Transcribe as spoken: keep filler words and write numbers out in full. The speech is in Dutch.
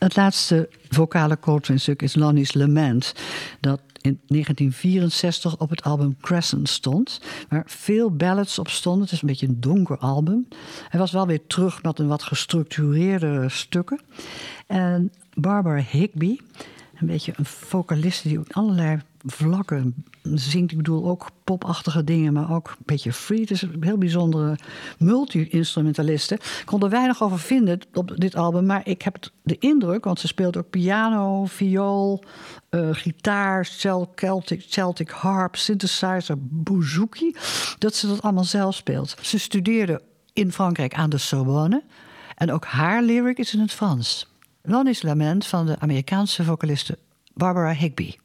Het laatste vocale Coltrane-stuk is Lonnie's Lament, dat in negentien vierenzestig op het album Crescent stond, waar veel ballads op stonden. Het is een beetje een donker album. Hij was wel weer terug met een wat gestructureerde stukken. En Barbara Higbee, een beetje een vocaliste die op allerlei vlakken zingt. Ik bedoel ook popachtige dingen, maar ook een beetje free. Het is een heel bijzondere multi-instrumentaliste. Ik kon er weinig over vinden op dit album, maar ik heb de indruk, want ze speelt ook piano, viool, uh, gitaar, Celtic, Celtic harp, synthesizer, bouzouki, dat ze dat allemaal zelf speelt. Ze studeerde in Frankrijk aan de Sorbonne en ook haar lyric is in het Frans. Lonnie's Lament van de Amerikaanse vocaliste Barbara Higbee.